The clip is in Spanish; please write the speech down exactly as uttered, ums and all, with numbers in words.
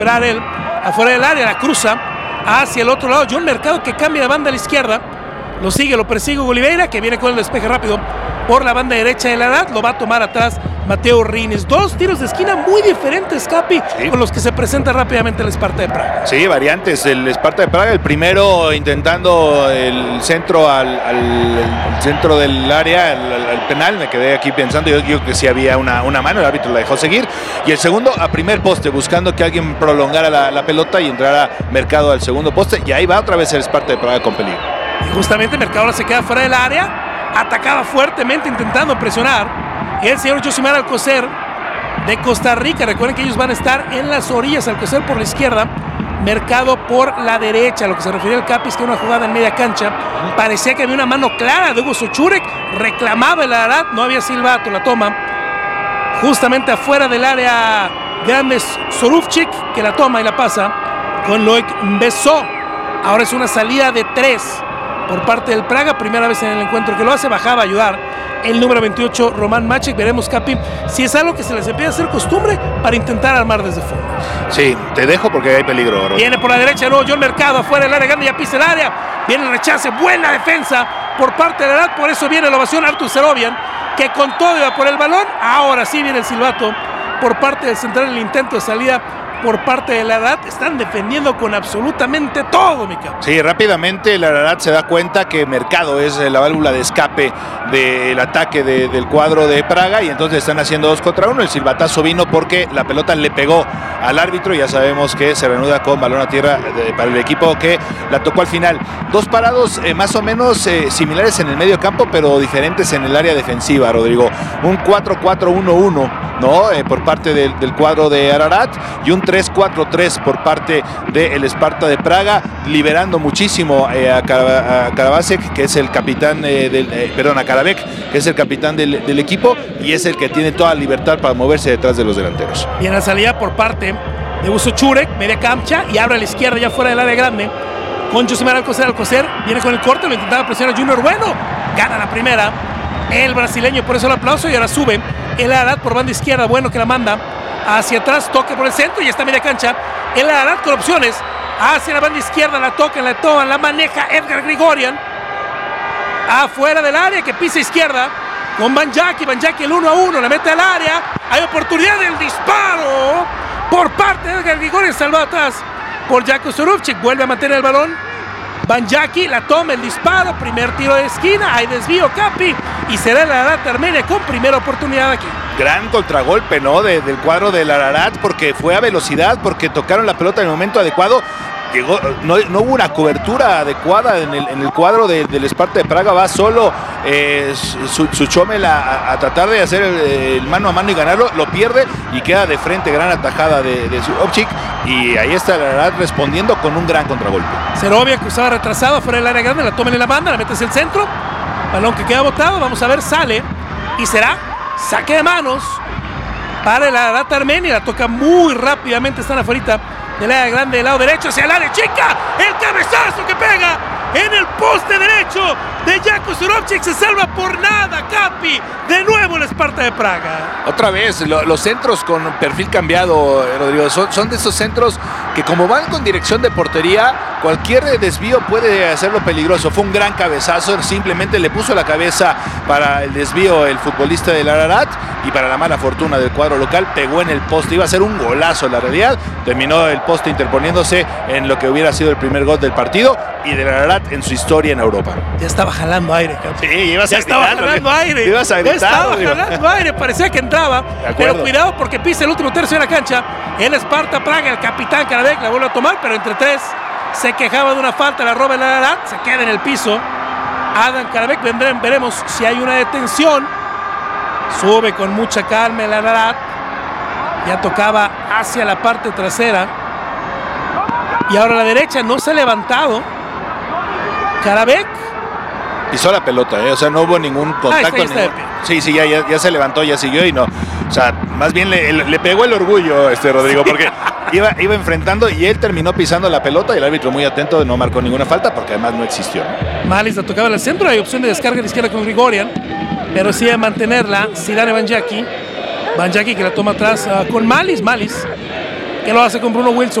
esperar él afuera del área, la cruza hacia el otro lado. John Mercado que cambia de banda a la izquierda. Lo sigue, lo persigue Oliveira, que viene con el despeje rápido por la banda derecha de la edad. Lo va a tomar atrás Mateo Rines. Dos tiros de esquina muy diferentes, Capi, sí, con los que se presenta rápidamente el Sparta de Praga. Sí, variantes. El Sparta de Praga, el primero intentando el centro al, al el centro del área, al, al penal. Me quedé aquí pensando, yo, yo que sí había una, una mano, el árbitro la dejó seguir. Y el segundo a primer poste, buscando que alguien prolongara la, la pelota y entrara Mercado al segundo poste. Y ahí va otra vez el Sparta de Praga con peligro. Y justamente Mercado ahora se queda fuera del área, atacaba fuertemente intentando presionar. El señor Josimar Alcocer de Costa Rica, recuerden que ellos van a estar en las orillas, Alcocer por la izquierda, Mercado por la derecha. Lo que se refería al Capis, que una jugada en media cancha, parecía que había una mano clara de Hugo Sochurek, reclamaba el Ararat, no había silbato, la toma justamente afuera del área Grandes Sorufchik, que la toma y la pasa con Loic Besó. Ahora es una salida de tres por parte del Praga, primera vez en el encuentro que lo hace. Bajaba a ayudar el número veintiocho, Román Maciek. Veremos, Capi, si es algo que se les empieza a hacer costumbre para intentar armar desde fondo. Sí, te dejo porque hay peligro ahora. Viene por la derecha, no, John Mercado afuera del área grande, ya pisa el área. Viene el rechace, buena defensa por parte de la edad, por eso viene la ovación Artur Serovian, que con todo iba por el balón. Ahora sí viene el silbato por parte del central, el intento de salida por parte de la Ararat. Están defendiendo con absolutamente todo, mi capo. Sí, rápidamente el Ararat se da cuenta que Mercado es la válvula de escape del ataque de, del cuadro de Praga, y entonces están haciendo dos contra uno. El silbatazo vino porque la pelota le pegó al árbitro. Ya sabemos que se reanuda con balón a tierra de, para el equipo que la tocó al final. Dos parados eh, más o menos eh, similares en el medio campo, pero diferentes en el área defensiva, Rodrigo. Un cuatro cuatro uno uno, ¿no? Eh, por parte del, del cuadro de Ararat, y un tres cuatro tres por parte del Sparta de Praga, liberando muchísimo eh, a Karabasek, que es el capitán eh, del, eh, perdón, a Karabek, que es el capitán del, del equipo, y es el que tiene toda libertad para moverse detrás de los delanteros. Bien, la salida por parte de Hugo Sochurek, media cancha, y abre a la izquierda ya fuera del área grande con Josimar Alcocer. Alcocer viene con el corte, lo intentaba presionar Junior Bueno, gana la primera el brasileño, por eso el aplauso. Y ahora sube el Ararat por banda izquierda, Bueno que la manda hacia atrás, toque por el centro y está media cancha. El Ararat con opciones hacia la banda izquierda, la toca, la toma, la maneja Edgar Grigorian afuera del área, que pisa izquierda con Banjaki. Banjaki el uno a uno, la mete al área, hay oportunidad del disparo por parte de Edgar Grigorian, salvado atrás por Jako Sorufchik. Vuelve a mantener el balón Banjaki, la toma, el disparo, primer tiro de esquina, hay desvío, Capi, y será el Ararat Armenia con primera oportunidad aquí. Gran contragolpe, ¿no? De, del cuadro del Ararat, porque fue a velocidad, porque tocaron la pelota en el momento adecuado. Llegó, no, no hubo una cobertura adecuada en el, en el cuadro de, del Sparta de Praga. Va solo eh, su, su Chomel a, a tratar de hacer el, el mano a mano y ganarlo. Lo pierde y queda de frente. Gran atajada de, de su Opchik. Y ahí está el Ararat respondiendo con un gran contragolpe. Serovia, que usaba retrasado fuera del área grande, la toman en la banda, la metes en el centro. Balón que queda botado. Vamos a ver, sale. Y será saque de manos para el Ararat Armenia. La toca muy rápidamente, están afuera del área grande del lado derecho hacia el área chica. El cabezazo que pega en el poste derecho de Jako Sorofchik. Se salva por nada, Capi. De nuevo el Sparta de Praga. Otra vez, lo, los centros con perfil cambiado, Rodrigo, son, son de esos centros que, como van con dirección de portería, cualquier desvío puede hacerlo peligroso. Fue un gran cabezazo, simplemente le puso la cabeza para el desvío el futbolista del Ararat, y para la mala fortuna del cuadro local pegó en el poste. Iba a ser un golazo en la realidad, terminó el poste interponiéndose en lo que hubiera sido el primer gol del partido y del Ararat en su historia en Europa. Ya estaba jalando aire, Capi. Sí, ibas ya a estaba gritar, jalando aire. Ibas a gritar, ya estaba digo. jalando aire, parecía que entraba. Pero cuidado porque pisa el último tercio de la cancha. El Sparta Praga, el capitán Karabek la vuelve a tomar, pero entre tres se quejaba de una falta, la roba el Ararat, se queda en el piso. Adam Karabek, vendrán, veremos si hay una detención. Sube con mucha calma el Ararat. Ya tocaba hacia la parte trasera. Y ahora la derecha no se ha levantado. Karabek pisó la pelota, ¿eh? O sea, no hubo ningún contacto. Ah, está, está ningún... Sí, sí, ya, ya, ya se levantó, ya siguió y no. O sea, más bien le, le pegó el orgullo este Rodrigo, porque iba, iba enfrentando y él terminó pisando la pelota y el árbitro muy atento no marcó ninguna falta porque además no existió, ¿no? Malis la tocaba en el centro, hay opción de descarga a la izquierda con Grigorian, pero sí de mantenerla Zidane Banjaki. Banjaki que la toma atrás uh, con Malis, Malis que lo hace con Bruno Wilson.